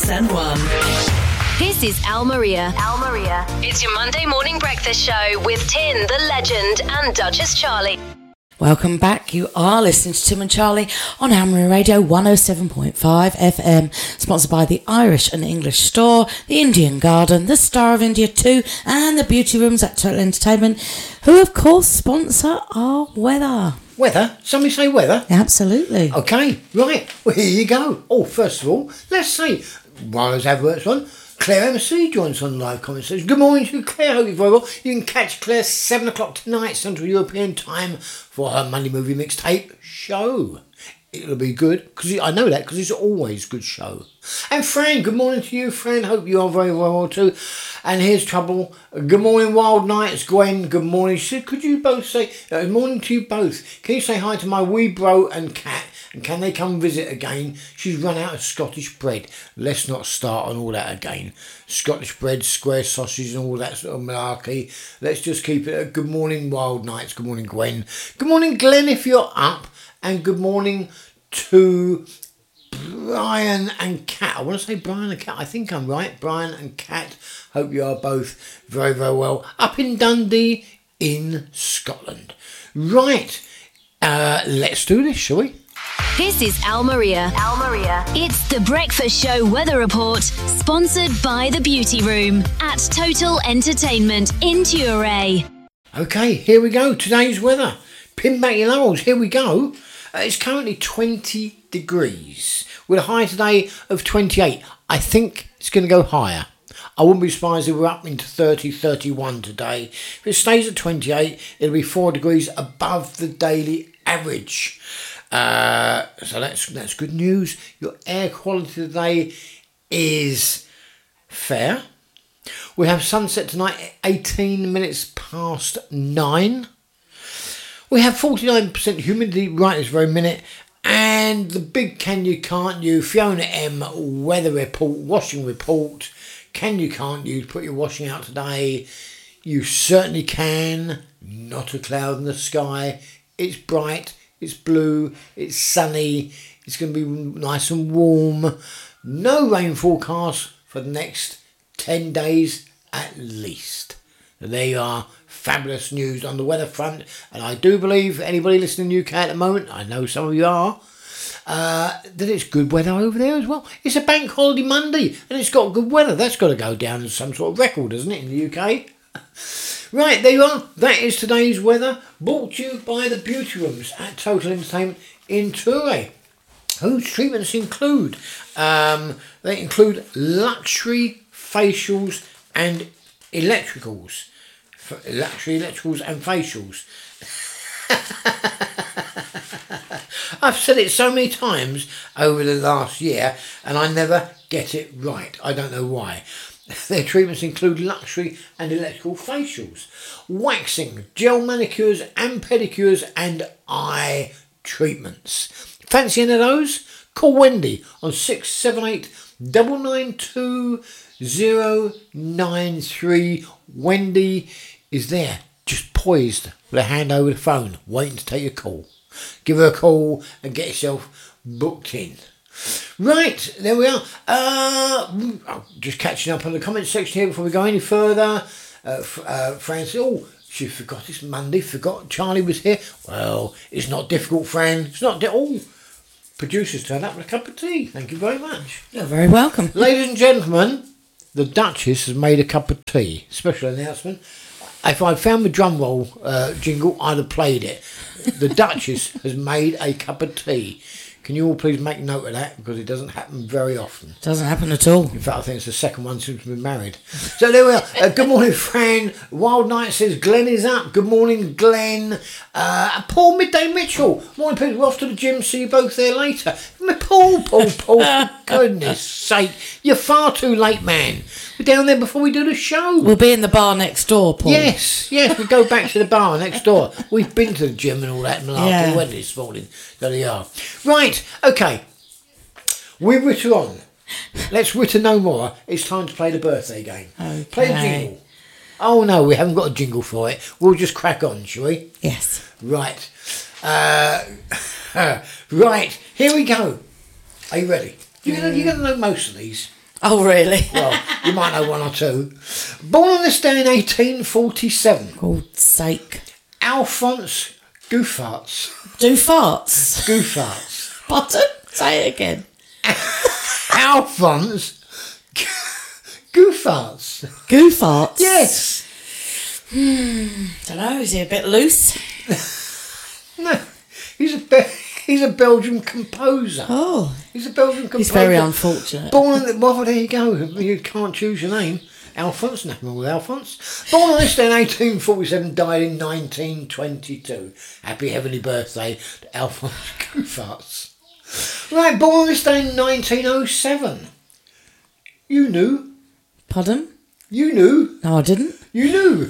106.1. This is Al Maria. Al Maria. It's your Monday morning breakfast show with Tin, the legend, and Duchess Charlie. Welcome back. You are listening to Tim and Charlie on Almaria Radio 107.5 FM, sponsored by the Irish and English Store, the Indian Garden, the Star of India 2, and the Beauty Rooms at Total Entertainment, who of course sponsor our weather. Weather? Somebody say weather? Absolutely. Okay, right. Well, here you go. Oh, first of all, let's see. While those adverts on, Claire MC joins on live comment section. Good morning to you, Claire. Hope you're very well. You can catch Claire 7 o'clock tonight, Central European time, for her Monday Movie Mixtape show. It'll be good, because I know that, because it's always a good show. And Fran, good morning to you, Fran. Hope you are very well too. And here's Trouble. Good morning, Wild Nights. Gwen, good morning. Could you both say, good morning to you both. Can you say hi to my wee bro and Kat? And can they come visit again? She's run out of Scottish bread. Let's not start on all that again. Scottish bread, square sausage and all that sort of malarkey. Let's just keep it a good morning, Wild Nights. Good morning, Gwen. Good morning, Glenn, if you're up. And good morning to Brian and Kat. I want to say Brian and Kat. I think I'm right. Brian and Kat. Hope you are both very, very well. Up in Dundee in Scotland. Right. Let's do this, shall we? This is Al Maria. Al Maria. It's the Breakfast Show Weather Report, sponsored by the Beauty Room at Total Entertainment in Turay. Okay, here we go. Today's weather. Pin back your laurels. Here we go. It's currently 20 degrees with a high today of 28. I think it's going to go higher. I wouldn't be surprised if we're up into 30, 31 today. If it stays at 28, it'll be 4 degrees above the daily average. So that's good news. Your air quality today is fair. We have sunset tonight at 18 minutes past 9. We have 49% humidity right this very minute. And the big can you can't you Fiona M weather report, washing report. Can you can't you put your washing out today? You certainly can. Not a cloud in the sky. It's bright. It's blue, it's sunny, it's going to be nice and warm. No rain forecast for the next 10 days at least. There you are, fabulous news on the weather front. And I do believe anybody listening in the UK at the moment, I know some of you are, that it's good weather over there as well. It's a bank holiday Monday and it's got good weather. That's got to go down as some sort of record, doesn't it, in the UK? Right, there you are. That is today's weather, brought to you by the Beauty Rooms at Total Entertainment in Turay. Whose treatments include? They include luxury facials and electricals. Luxury electricals and facials. I've said it so many times over the last year and I never get it right. I don't know why. Their treatments include luxury and electrical facials, waxing, gel manicures and pedicures and eye treatments. Fancy any of those? Call Wendy on 678 992 093. Wendy is there, just poised with a hand over the phone, waiting to take your call. Give her a call and get yourself booked in. Right, there we are. Just catching up on the comment section here before we go any further. Fran said, oh, she forgot it's Monday, forgot Charlie was here. Well, it's not difficult, Fran. It's not producers turned up with a cup of tea. Thank you very much. You're very welcome. Ladies and gentlemen, the Duchess has made a cup of tea. Special announcement. If I'd found the drum roll jingle, I'd have played it. The Duchess has made a cup of tea. Can you all please make note of that, because it doesn't happen very often. Doesn't happen at all. In fact, I think it's the second one since we've been married. So there we are. Good morning, Fran. Wild Night says Glenn is up. Good morning, Glenn. Paul Midday Mitchell. Morning, people. We're off to the gym. See you both there later. Paul. For goodness sake. You're far too late, man. We're down there before we do the show. We'll be in the bar next door, Paul. Yes. We go back to the bar next door. We've been to the gym and all that malarkey this morning. There they are. Right, okay. We witter on. Let's witter no more. It's time to play the birthday game. Okay. Play the jingle. Oh no, we haven't got a jingle for it. We'll just crack on, shall we? Yes. Right. Right, here we go. Are you ready? You're going to know most of these. Oh, really? Well, you might know one or two. Born on this day in 1847. God's sake. Alphonse Gouffarts. Do farts. Gouffarts. Pardon? Say it again. Alphonse Gouffarts. Goofarts? Yes. Don't know, is he a bit loose? No, he's a Belgian composer. Oh. He's a Belgian composer. He's very unfortunate. Well, there you go. You can't choose your name. Alphonse, nothing wrong with Alphonse. Born on this day in 1847, died in 1922. Happy heavenly birthday to Alphonse Gouffarts. Right, born on this day in 1907. You knew. Pardon? You knew. No, I didn't. You knew.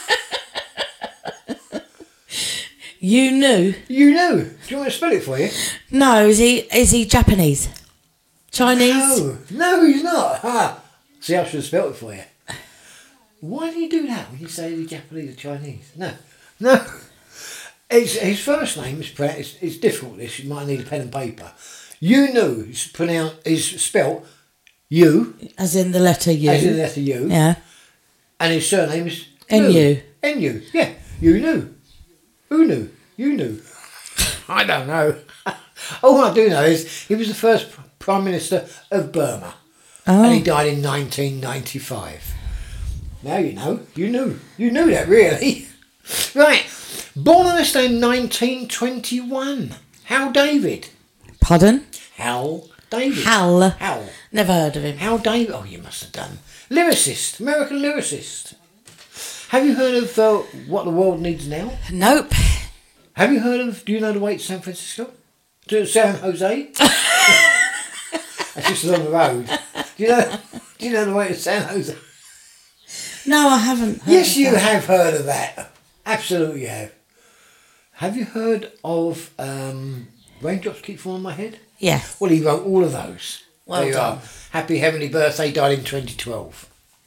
You knew? You knew. Do you want me to spell it for you? No, is he Japanese? Chinese? No, he's not. Ha. See, I should have spelled it for you. Why do you do that when you say the Japanese or Chinese? No. His first name is difficult. This you might need a pen and paper. You knew is spelt U. As in the letter U. As in the letter U. Yeah. And his surname is N-U. N-U. Yeah. You knew. Who knew? You knew. I don't know. All I do know is he was the first Prime Minister of Burma. Oh. And he died in 1995. Now you know. You knew. You knew that, really. Right. Born on this day in 1921. Hal David. Pardon? Hal David. Hal. Never heard of him. Hal David. Oh, you must have done. Lyricist. American lyricist. Have you heard of What the World Needs Now? Nope. Have you heard of Do You Know the Way to San Francisco? To San Jose? That's just along the road. Do you know the way to San Jose? No, I haven't heard Yes, of you that. have heard of that. Absolutely you have. Have you heard of Raindrops Keep Falling on My Head? Yeah. Well, he wrote all of those. Well there you done. are. Happy heavenly birthday, died in 2012.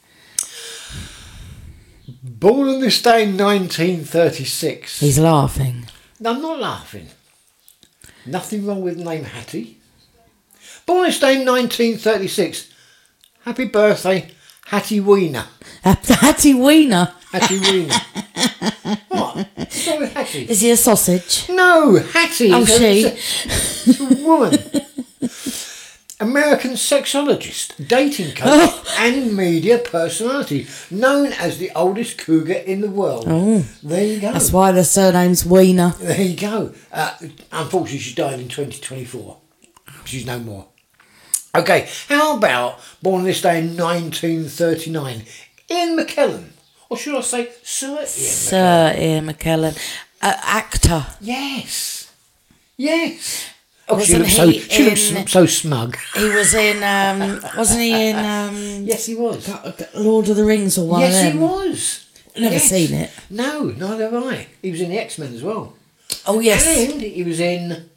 Born on this day in 1936. He's laughing. No, I'm not laughing. Nothing wrong with the name Hattie. Born on this day in 1936. Happy birthday, Hattie Weiner. Hattie Weiner. Hattie Weiner. What? What's wrong with Hattie? Is he a sausage? No, Hattie. Oh, she. It's a woman. American sexologist, dating coach, and media personality, known as the oldest cougar in the world. Oh. There you go. That's why the surname's Weiner. There you go. Unfortunately, she died in 2024. She's no more. Okay, how about born this day in 1939, Ian McKellen, or should I say Sir Ian McKellen? Sir Ian McKellen. Actor. Yes. Oh, Wasn't she looks so smug. He was in, wasn't he in Yes, he was. Lord of the Rings or one of Yes, them? he was. Never Yes. seen it. No, neither have I. He was in the X-Men as well. Oh, yes. And he was in...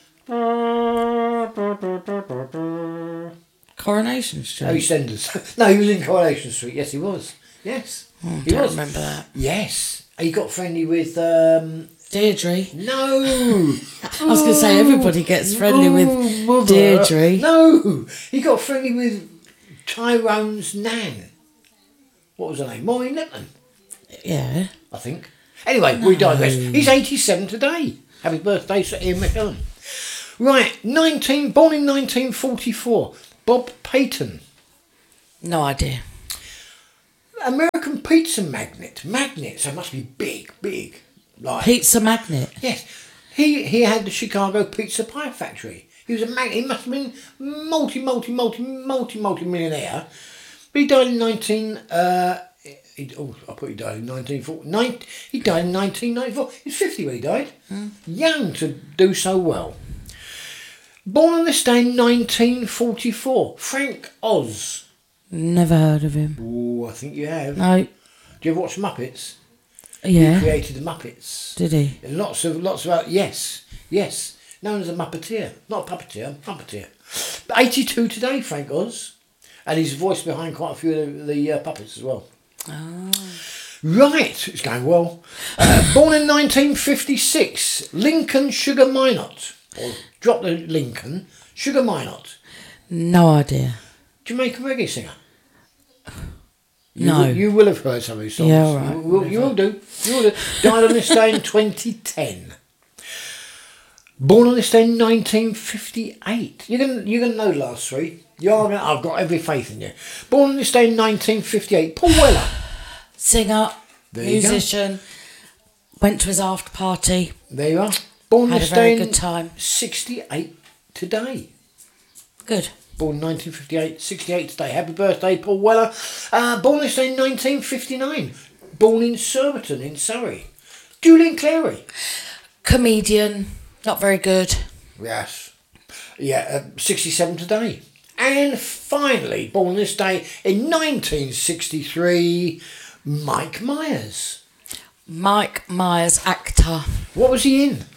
Coronation Street. EastEnders. No, he was in Coronation Street. Yes, he was. Yes, he Don't was. remember that. Yes. He got friendly with... Deirdre. No. I was going to say everybody gets friendly with Mother. Deirdre. No. He got friendly with Tyrone's nan. What was her name? Maureen Lipman, Yeah. I think. Anyway, we digress. He's 87 today. Happy birthday to Ian McKellen. Right, born in 1944. Bob Payton. No idea. American pizza magnate. Magnet, so it must be big. Like, Pizza Magnet. yes. He had the Chicago Pizza Pie Factory. He was a magnet. He must have been multi-millionaire. But he died in I put he died in 1940. He died in 1994. He was 50 when he died. Young to do so well. Born on this day in 1944. Frank Oz. Never heard of him. Oh, I think you have. No. Do you ever watch Muppets? Yeah. He created the Muppets. Did he? And lots of yes. Known as a Muppeteer. Not a puppeteer, Muppeteer. But 82 today, Frank Oz. And he's voiced behind quite a few of the puppets as well. Oh. Right, it's going well. Born in 1956, Lincoln Sugar Minot. Or drop the Lincoln, Sugar Minot. No idea. Do Jamaican reggae singer? No. You will have heard some of his songs. Yeah, all right. You will do. You will do. Died on this day in 2010. Born on this day in 1958. You're gonna know the last three. I've got every faith in you. Born on this day in 1958. Paul Weller. Singer, There you go. musician, went to his after party. There you are. Born Had this a very day good in time. 68 today. Good. Born 1958, 68 today. Happy birthday, Paul Weller. Born this day in 1959. Born in Surbiton in Surrey. Julian Clary. Comedian, not very good. Yes. Yeah, 67 today. And finally, born this day in 1963, Mike Myers. Mike Myers, actor. What was he in?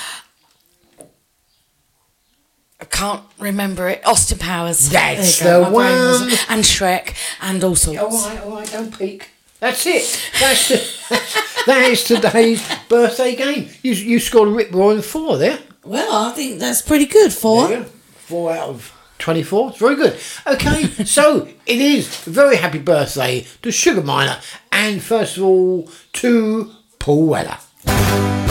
I can't remember it. Austin Powers. That's There you go. the My brain one. wasn't- And Shrek and all sorts. All right, don't peek. That's it. That is today's birthday game. You scored a rip roaring 4 there. Well, I think that's pretty good for. There you go. 4 out of 24. It's very good. Okay, so it is a very happy birthday to Sugar Miner and first of all to Paul Weller.